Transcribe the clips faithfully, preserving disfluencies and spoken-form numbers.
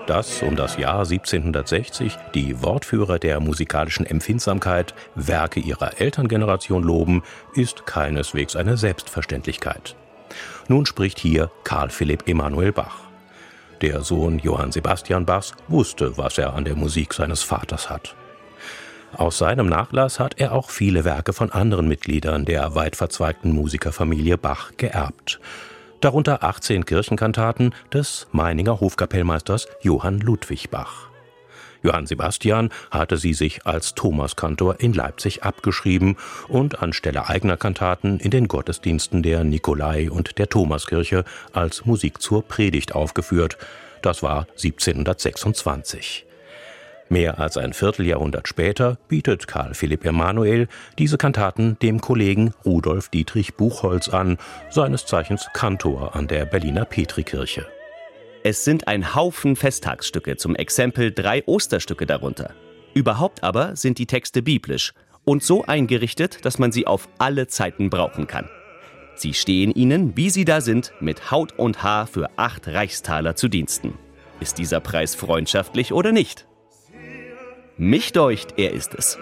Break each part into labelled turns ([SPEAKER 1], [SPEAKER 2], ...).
[SPEAKER 1] Dass um das Jahr siebzehnhundertsechzig die Wortführer der musikalischen Empfindsamkeit Werke ihrer Elterngeneration loben, ist keineswegs eine Selbstverständlichkeit. Nun spricht hier Carl Philipp Emanuel Bach. Der Sohn Johann Sebastian Bachs wusste, was er an der Musik seines Vaters hat. Aus seinem Nachlass hat er auch viele Werke von anderen Mitgliedern der weit verzweigten Musikerfamilie Bach geerbt. Darunter achtzehn Kirchenkantaten des Meininger Hofkapellmeisters Johann Ludwig Bach. Johann Sebastian hatte sie sich als Thomaskantor in Leipzig abgeschrieben und anstelle eigener Kantaten in den Gottesdiensten der Nikolai- und der Thomaskirche als Musik zur Predigt aufgeführt. Das war siebzehnhundertsechsundzwanzig. Mehr als ein Vierteljahrhundert später bietet Carl Philipp Emanuel diese Kantaten dem Kollegen Rudolf Dietrich Buchholz an, seines Zeichens Kantor an der Berliner Petrikirche.
[SPEAKER 2] Es sind ein Haufen Festtagsstücke, zum Exempel drei Osterstücke darunter. Überhaupt aber sind die Texte biblisch und so eingerichtet, dass man sie auf alle Zeiten brauchen kann. Sie stehen Ihnen, wie Sie da sind, mit Haut und Haar für acht Reichstaler zu Diensten. Ist dieser Preis freundschaftlich oder nicht? Mich deucht, er ist es.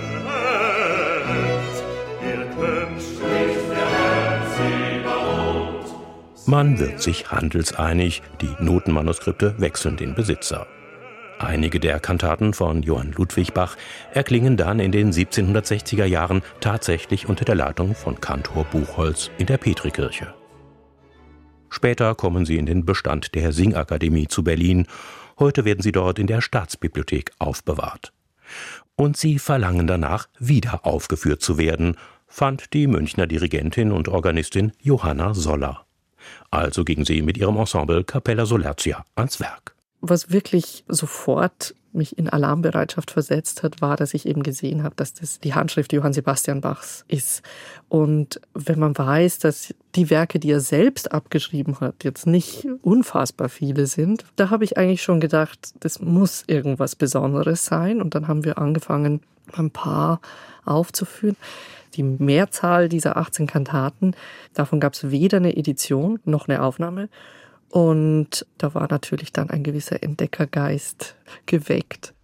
[SPEAKER 1] Man wird sich handelseinig, die Notenmanuskripte wechseln den Besitzer. Einige der Kantaten von Johann Ludwig Bach erklingen dann in den siebzehnhundertsechziger Jahren tatsächlich unter der Leitung von Kantor Buchholz in der Petrikirche. Später kommen sie in den Bestand der Singakademie zu Berlin. Heute werden sie dort in der Staatsbibliothek aufbewahrt. Und sie verlangen danach, wieder aufgeführt zu werden, fand die Münchner Dirigentin und Organistin Johanna Soller. Also ging sie mit ihrem Ensemble Capella Solertia ans Werk.
[SPEAKER 3] Was wirklich sofort mich in Alarmbereitschaft versetzt hat, war, dass ich eben gesehen habe, dass das die Handschrift Johann Sebastian Bachs ist. Und wenn man weiß, dass die Werke, die er selbst abgeschrieben hat, jetzt nicht unfassbar viele sind, da habe ich eigentlich schon gedacht, das muss irgendwas Besonderes sein. Und dann haben wir angefangen, ein paar aufzuführen. Die Mehrzahl dieser achtzehn Kantaten, davon gab es weder eine Edition noch eine Aufnahme. Und da war natürlich dann ein gewisser Entdeckergeist geweckt.